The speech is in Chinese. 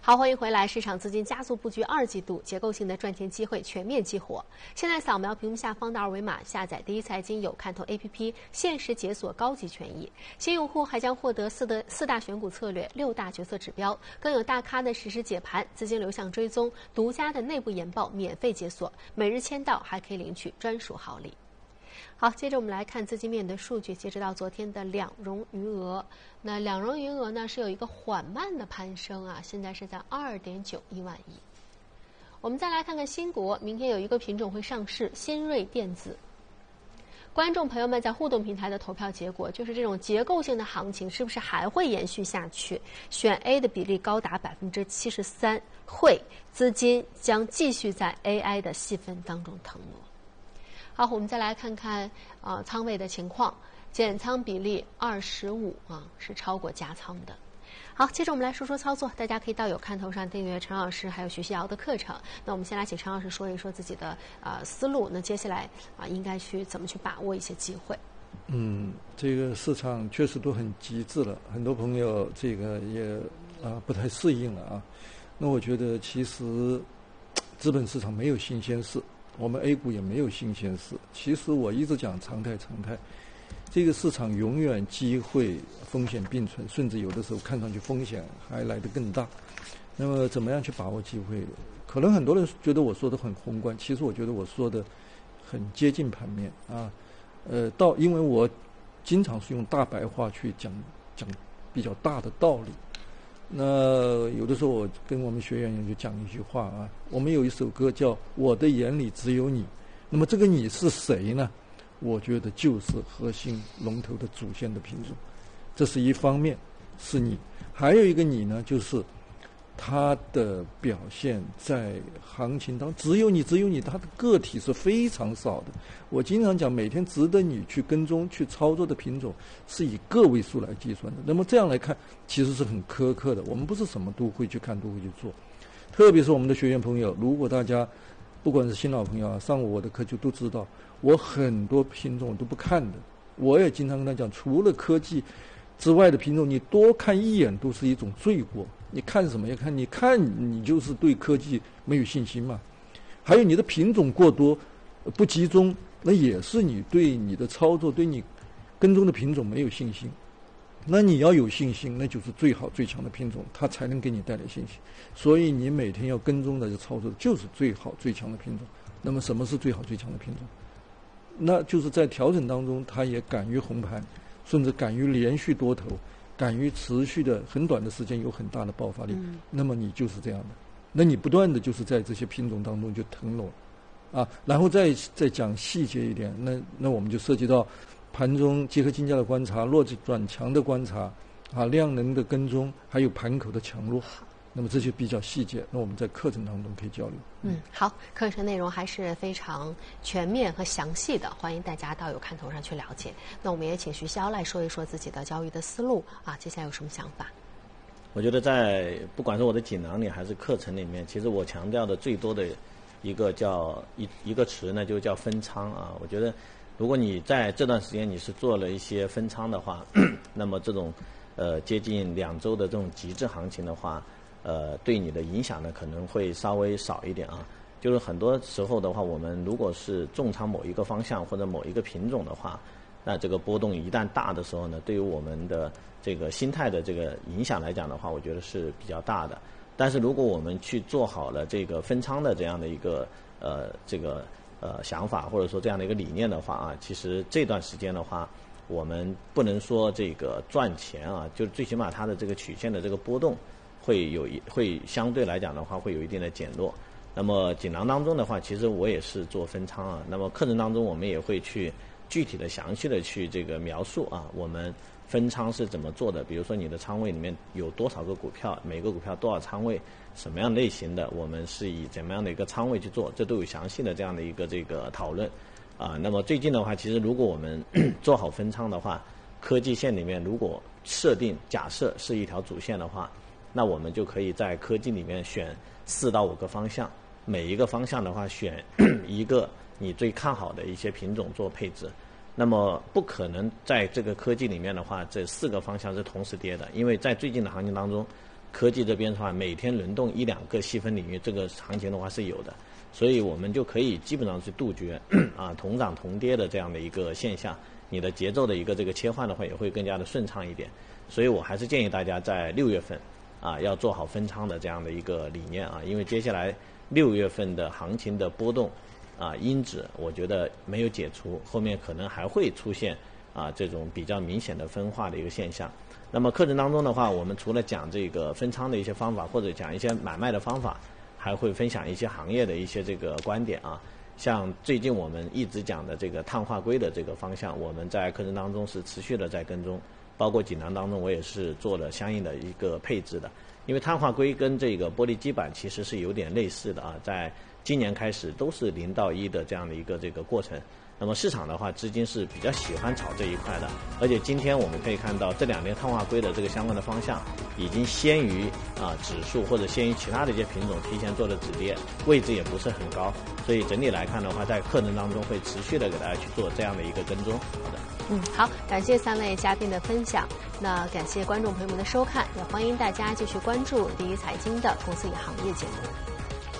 好，欢迎回来。市场资金加速布局二季度，结构性的赚钱机会全面激活。现在扫描屏幕下方的二维码，下载第一财经有看头 APP， 限时解锁高级权益。新用户还将获得四大选股策略、6大决策指标，更有大咖的实时解盘、资金流向追踪、独家的内部研报免费解锁，每日签到还可以领取专属好礼。好，接着我们来看资金面的数据。截止到昨天的两融余额，那两融余额呢是有一个缓慢的攀升啊，现在是在2.91万亿。我们再来看看新国，明天有一个品种会上市，新锐电子。观众朋友们在互动平台的投票结果，就是这种结构性的行情是不是还会延续下去？选 A 的比例高达73%，会资金将继续在 AI 的细分当中腾挪。好，我们再来看看仓位的情况，减仓比例25是超过加仓的。好，接着我们来说说操作，大家可以到有看头上订阅陈老师还有徐瑶的课程。那我们先来请陈老师说一说自己的思路，那接下来应该去怎么去把握一些机会。 这个市场确实都很极致了，很多朋友这个也不太适应了啊。那我觉得其实资本市场没有新鲜事。我们 A 股也没有新鲜事。其实我一直讲常态，这个市场永远机会风险并存，甚至有的时候看上去风险还来得更大。那么怎么样去把握机会？可能很多人觉得我说的很宏观，其实我觉得我说的很接近盘面啊。因为我经常是用大白话去讲比较大的道理。那有的时候我跟我们学员就讲一句话啊，我们有一首歌叫《我的眼里只有你》，那么这个你是谁呢？我觉得就是核心龙头的主线的品种，这是一方面是你，还有一个你呢，就是它的表现在行情当中只有你，它的个体是非常少的。我经常讲，每天值得你去跟踪去操作的品种是以个位数来计算的。那么这样来看，其实是很苛刻的。我们不是什么都会去看，都会去做。特别是我们的学员朋友，如果大家不管是新老朋友啊，上过我的课就都知道，我很多品种都不看的。我也经常跟他讲，除了科技之外的品种，你多看一眼都是一种罪过。你看什么呀？你看你就是对科技没有信心嘛。还有你的品种过多不集中，那也是你对你的操作对你跟踪的品种没有信心。那你要有信心，那就是最好最强的品种，它才能给你带来信心。所以你每天要跟踪的操作就是最好最强的品种。那么什么是最好最强的品种？那就是在调整当中它也敢于红盘，甚至敢于连续多头，敢于持续的很短的时间有很大的爆发力，那么你就是这样的。那你不断的就是在这些品种当中就腾挪啊，然后再讲细节一点，那我们就涉及到盘中结合竞价的观察、弱转强的观察啊，量能的跟踪，还有盘口的强弱。那么这些比较细节，那我们在课程当中可以交流。 好，课程内容还是非常全面和详细的，欢迎大家到有看头上去了解。那我们也请徐潇来说一说自己的交易的思路啊，接下来有什么想法？ 我觉得在不管是我的锦囊里还是课程里面，其实我强调的最多的一个叫一个词呢，就叫分仓啊。我觉得如果你在这段时间你是做了一些分仓的话，那么这种接近2周的这种极致行情的话，对你的影响呢可能会稍微少一点啊。就是很多时候的话，我们如果是重仓某一个方向或者某一个品种的话，那这个波动一旦大的时候呢，对于我们的这个心态的这个影响来讲的话，我觉得是比较大的。但是如果我们去做好了这个分仓的这样的一个想法，或者说这样的一个理念的话啊，其实这段时间的话，我们不能说这个赚钱啊，就是最起码它的这个曲线的这个波动会相对来讲的话会有一定的减弱。那么锦囊当中的话，其实我也是做分仓啊。那么课程当中我们也会去具体的详细的去这个描述啊，我们分仓是怎么做的。比如说你的仓位里面有多少个股票，每个股票多少仓位，什么样类型的，我们是以怎么样的一个仓位去做，这都有详细的这样的一个这个讨论啊。那么最近的话，其实如果我们做好分仓的话，科技线里面如果假设是一条主线的话，那我们就可以在科技里面选4到5个方向，每一个方向的话选一个你最看好的一些品种做配置。那么不可能在这个科技里面的话，这4个方向是同时跌的，因为在最近的行情当中， 科技这边的话，每天轮动1-2个细分领域，这个行情的话是有的，所以我们就可以基本上去杜绝同涨同跌的这样的一个现象。你的节奏的一个这个切换的话，也会更加的顺畅一点。所以我还是建议大家在6月份要做好分仓的这样的一个理念因为接下来6月份的行情的波动因子，我觉得没有解除，后面可能还会出现这种比较明显的分化的一个现象。那么课程当中的话，我们除了讲这个分仓的一些方法，或者讲一些买卖的方法，还会分享一些行业的一些这个观点像最近我们一直讲的这个碳化硅的这个方向，我们在课程当中是持续的在跟踪，包括锦囊当中我也是做了相应的一个配置的。因为碳化硅跟这个玻璃基板其实是有点类似的在今年开始都是0到1的这样的一个这个过程。那么市场的话，资金是比较喜欢炒这一块的，而且今天我们可以看到这2年碳化硅的这个相关的方向已经先于指数或者先于其他的一些品种提前做了止跌，位置也不是很高，所以整体来看的话，在课程当中会持续的给大家去做这样的一个跟踪。好的， 好，感谢3位嘉宾的分享，那感谢观众朋友们的收看，也欢迎大家继续关注第一财经的公司与行业节目。